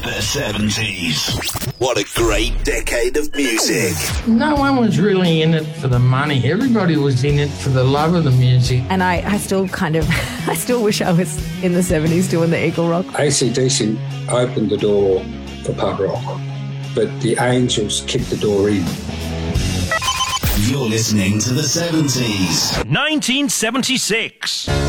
The 70s. What a great decade of music. No one was really in it for the money. Everybody was in it for the love of the music. And I still I still wish I was in the 70s doing the Eagle Rock. AC/DC opened the door for pub rock, but the Angels kicked the door in. You're listening to the 70s. 1976.